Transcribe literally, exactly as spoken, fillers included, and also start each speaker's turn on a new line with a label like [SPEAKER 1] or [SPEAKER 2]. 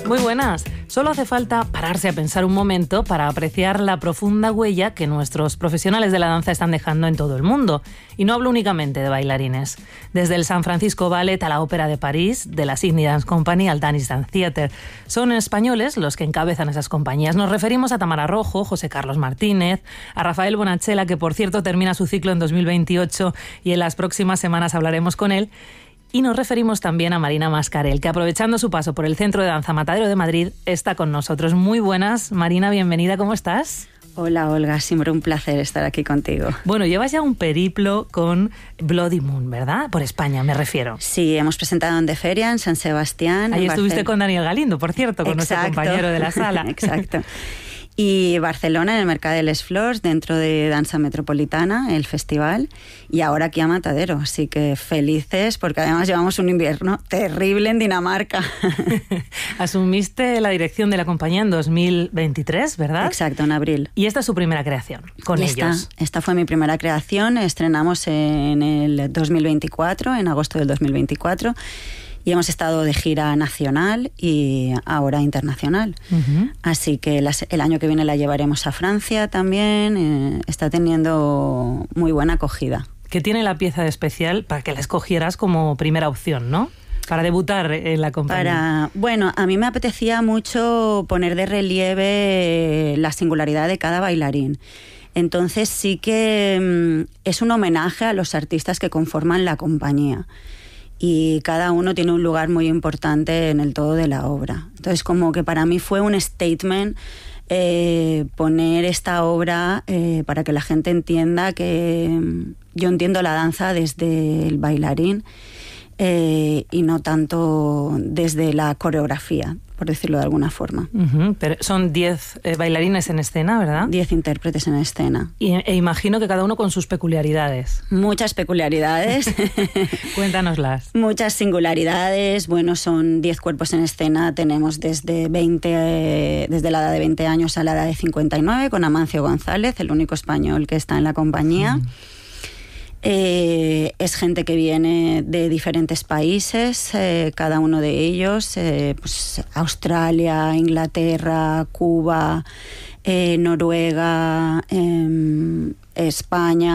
[SPEAKER 1] Muy buenas. Solo hace falta pararse a pensar un momento para apreciar la profunda huella que nuestros profesionales de la danza están dejando en todo el mundo. Y no hablo únicamente de bailarines. Desde el San Francisco Ballet a la Ópera de París, de la Sydney Dance Company al Danish Dance Theatre. Son españoles los que encabezan esas compañías. Nos referimos a Tamara Rojo, José Carlos Martínez, a Rafael Bonachela, que por cierto termina su ciclo en dos mil veintiocho y en las próximas semanas hablaremos con él. Y nos referimos también a Marina Mascarell, que aprovechando su paso por el Centro de Danza Matadero de Madrid, está con nosotros. Muy buenas, Marina, bienvenida, ¿cómo estás?
[SPEAKER 2] Hola, Olga, siempre un placer estar aquí contigo.
[SPEAKER 1] Bueno, llevas ya un periplo con Bloody Moon, ¿verdad? Por España, me refiero.
[SPEAKER 2] Sí, hemos presentado en De Feria, en San Sebastián.
[SPEAKER 1] Ahí estuviste
[SPEAKER 2] Barcel...
[SPEAKER 1] con Daniel Galindo, por cierto, con
[SPEAKER 2] Exacto.
[SPEAKER 1] nuestro compañero de la sala.
[SPEAKER 2] Exacto. Y Barcelona, en el Mercat de les Flors, dentro de Danza Metropolitana, el festival, y ahora aquí a Matadero. Así que felices, porque además llevamos un invierno terrible en Dinamarca.
[SPEAKER 1] Asumiste la dirección de la compañía en dos mil veintitrés, ¿verdad?
[SPEAKER 2] Exacto, en abril.
[SPEAKER 1] Y esta es su primera creación con
[SPEAKER 2] esta,
[SPEAKER 1] ellos.
[SPEAKER 2] Esta fue mi primera creación, estrenamos en el dos mil veinticuatro, en agosto del dos mil veinticuatro, y hemos estado de gira nacional y ahora internacional. Uh-huh. Así que las, el año que viene la llevaremos a Francia también. Eh, está teniendo muy buena acogida.
[SPEAKER 1] ¿Qué tiene la pieza de especial para que la escogieras como primera opción, no? Para debutar en la compañía.
[SPEAKER 2] Para, bueno, a mí me apetecía mucho poner de relieve la singularidad de cada bailarín. Entonces sí que mm, es un homenaje a los artistas que conforman la compañía. Y cada uno tiene un lugar muy importante en el todo de la obra. Entonces, como que para mí fue un statement eh, poner esta obra eh, para que la gente entienda que yo entiendo la danza desde el bailarín eh, y no tanto desde la coreografía, por decirlo de alguna forma.
[SPEAKER 1] Uh-huh. Pero son diez eh, bailarines en escena, ¿verdad?
[SPEAKER 2] Diez intérpretes en escena.
[SPEAKER 1] Y, e imagino que cada uno con sus peculiaridades.
[SPEAKER 2] Muchas peculiaridades.
[SPEAKER 1] Cuéntanoslas.
[SPEAKER 2] Muchas singularidades. Bueno, son diez cuerpos en escena. Tenemos desde veinte, eh, desde la edad de veinte años a la edad de cincuenta y nueve, con Amancio González, el único español que está en la compañía. Uh-huh. Eh, es gente que viene de diferentes países, eh, cada uno de ellos, eh, pues Australia, Inglaterra, Cuba, eh, Noruega, eh, España.